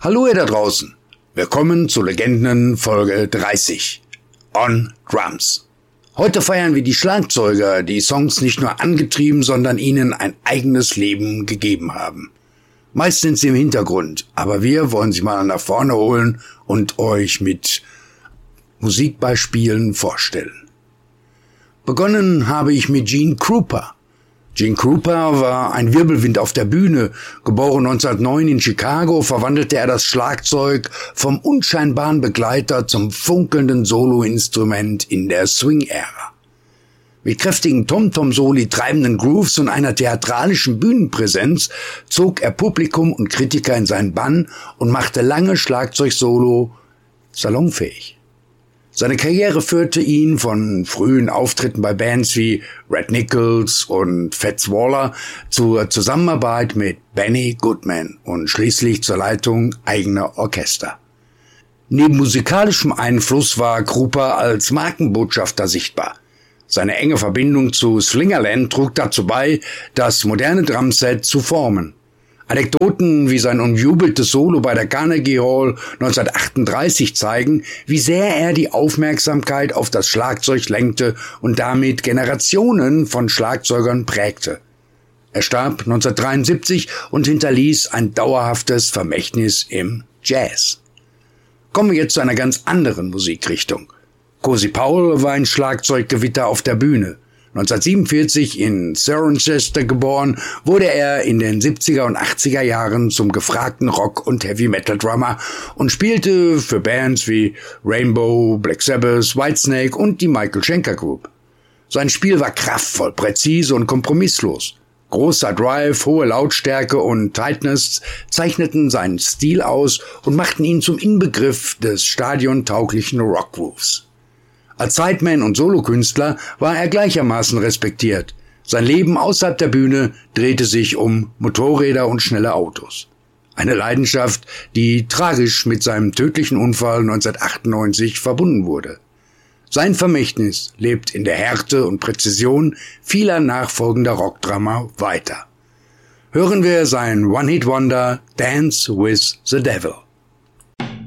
Hallo ihr da draußen. Willkommen zu Legenden Folge 30. On Drums. Heute feiern wir die Schlagzeuger, die Songs nicht nur angetrieben, sondern ihnen ein eigenes Leben gegeben haben. Meist sind sie im Hintergrund, aber wir wollen sie mal nach vorne holen und euch mit Musikbeispielen vorstellen. Begonnen habe ich mit Gene Krupa. Gene Krupa war ein Wirbelwind auf der Bühne. Geboren 1909 in Chicago, verwandelte er das Schlagzeug vom unscheinbaren Begleiter zum funkelnden Soloinstrument in der Swing-Ära. Mit kräftigen Tom-Tom-Soli, treibenden Grooves und einer theatralischen Bühnenpräsenz zog er Publikum und Kritiker in seinen Bann und machte lange Schlagzeugsolo salonfähig. Seine Karriere führte ihn von frühen Auftritten bei Bands wie Red Nichols und Fats Waller zur Zusammenarbeit mit Benny Goodman und schließlich zur Leitung eigener Orchester. Neben musikalischem Einfluss war Krupa als Markenbotschafter sichtbar. Seine enge Verbindung zu Slingerland trug dazu bei, das moderne Drumset zu formen. Anekdoten wie sein umjubeltes Solo bei der Carnegie Hall 1938 zeigen, wie sehr er die Aufmerksamkeit auf das Schlagzeug lenkte und damit Generationen von Schlagzeugern prägte. Er starb 1973 und hinterließ ein dauerhaftes Vermächtnis im Jazz. Kommen wir jetzt zu einer ganz anderen Musikrichtung. Cozy Powell war ein Schlagzeuggewitter auf der Bühne. 1947 in Cirencester geboren, wurde er in den 70er und 80er Jahren zum gefragten Rock- und Heavy-Metal-Drummer und spielte für Bands wie Rainbow, Black Sabbath, Whitesnake und die Michael Schenker Group. Sein Spiel war kraftvoll, präzise und kompromisslos. Großer Drive, hohe Lautstärke und Tightness zeichneten seinen Stil aus und machten ihn zum Inbegriff des stadiontauglichen Rockgrooves. Als Sideman und Solokünstler war er gleichermaßen respektiert. Sein Leben außerhalb der Bühne drehte sich um Motorräder und schnelle Autos. Eine Leidenschaft, die tragisch mit seinem tödlichen Unfall 1998 verbunden wurde. Sein Vermächtnis lebt in der Härte und Präzision vieler nachfolgender Rockdrummer weiter. Hören wir sein One-Hit-Wonder Dance with the Devil.